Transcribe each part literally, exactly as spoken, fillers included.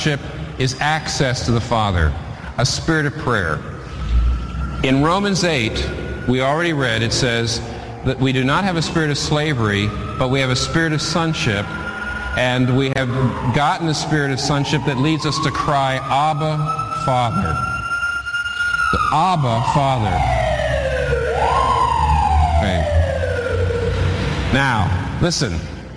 is access to the Father, a spirit of prayer. In Romans eight, we already read, it says that we do not have a spirit of slavery, but we have a spirit of sonship, and we have gotten a spirit of sonship that leads us to cry, Abba, Father. The Abba, Father. Okay. Now, listen.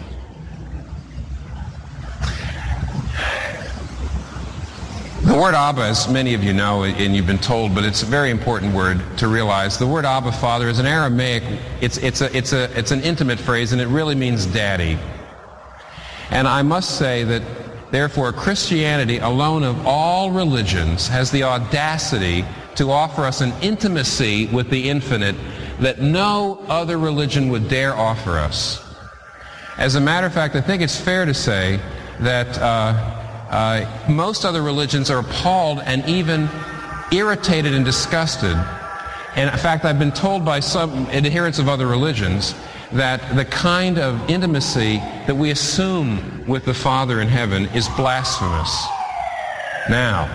The word Abba, as many of you know, and you've been told, but it's a very important word to realize. The word Abba, Father, is an Aramaic. It's it's a it's a it's an intimate phrase, and it really means daddy. And I must say that, therefore, Christianity, alone of all religions, has the audacity to offer us an intimacy with the infinite that no other religion would dare offer us. As a matter of fact, I think it's fair to say that uh, Uh, most other religions are appalled and even irritated and disgusted. And in fact, I've been told by some adherents of other religions that the kind of intimacy that we assume with the Father in heaven is blasphemous. Now,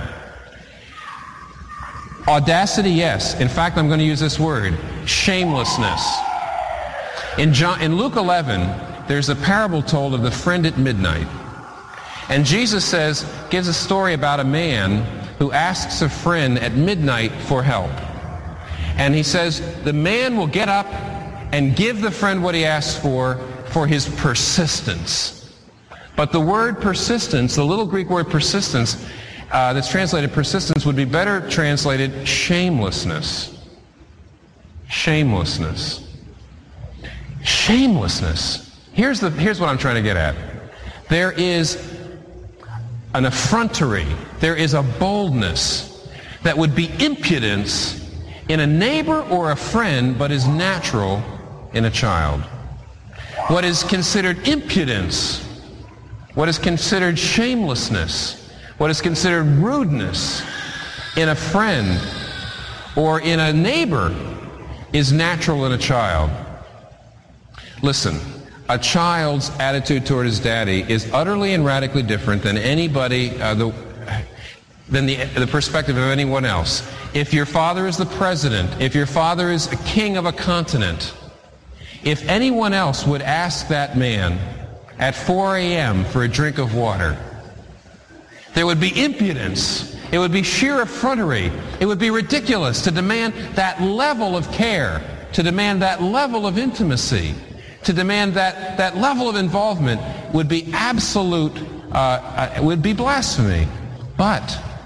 audacity, yes. In fact, I'm going to use this word, shamelessness. In, John, in Luke eleven, there's a parable told of the friend at midnight. And Jesus says, gives a story about a man who asks a friend at midnight for help. And he says, the man will get up and give the friend what he asks for, for his persistence. But the word persistence, the little Greek word persistence, uh, that's translated persistence, would be better translated shamelessness. Shamelessness. Shamelessness. Here's the, here's what I'm trying to get at. There is an effrontery, there is a boldness that would be impudence in a neighbor or a friend, but is natural in a child. What is considered impudence, what is considered shamelessness, what is considered rudeness in a friend or in a neighbor is natural in a child. Listen. A child's attitude toward his daddy is utterly and radically different than anybody, uh, the, than the, the perspective of anyone else. If your father is the president, if your father is a king of a continent, if anyone else would ask that man at four a.m. for a drink of water, there would be impudence. It would be sheer effrontery. It would be ridiculous to demand that level of care, to demand that level of intimacy. To demand that, that level of involvement would be absolute, uh, uh, would be blasphemy. But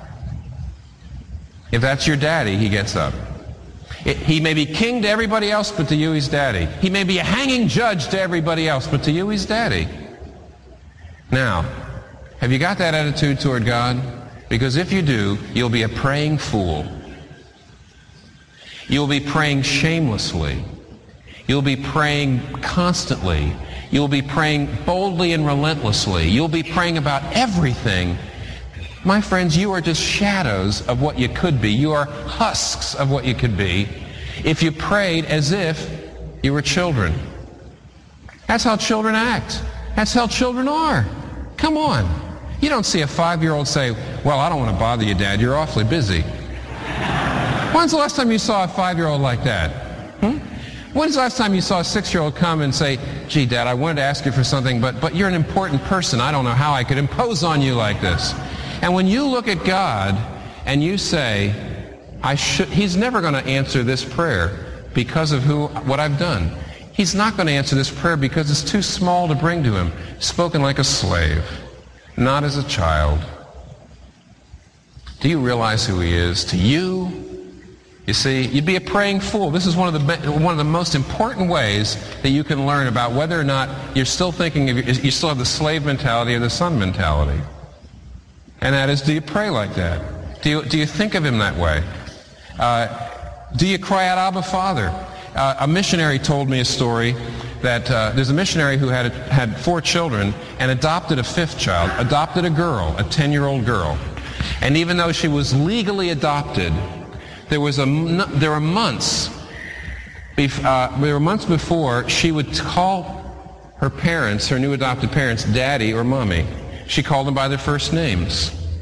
if that's your daddy, he gets up. It, he may be king to everybody else, but to you he's daddy. He may be a hanging judge to everybody else, but to you he's daddy. Now, have you got that attitude toward God? Because if you do, you'll be a praying fool. You'll be praying shamelessly. You'll be praying constantly. You'll be praying boldly and relentlessly. You'll be praying about everything. My friends, you are just shadows of what you could be. You are husks of what you could be if you prayed as if you were children. That's how children act. That's how children are. Come on. You don't see a five-year-old say, well, I don't want to bother you, Dad. You're awfully busy. When's the last time you saw a five-year-old like that? Hmm? When's the last time you saw a six-year-old come and say, gee, Dad, I wanted to ask you for something, but, but you're an important person. I don't know how I could impose on you like this. And when you look at God and you say, I should, he's never going to answer this prayer because of who, what I've done. He's not going to answer this prayer because it's too small to bring to him. Spoken like a slave, not as a child. Do you realize who he is to you? You see, you'd be a praying fool. This is one of the one of the most important ways that you can learn about whether or not you're still thinking of, you still have the slave mentality or the son mentality. And that is, do you pray like that? Do you do you think of him that way? Uh, do you cry out, Abba, Father? Uh, a missionary told me a story that uh, there's a missionary who had had four children and adopted a fifth child, adopted a girl, a ten-year-old girl, and even though she was legally adopted, There was a there were months. Uh, there were months before she would call her parents, her new adopted parents, Daddy or Mommy. She called them by their first names.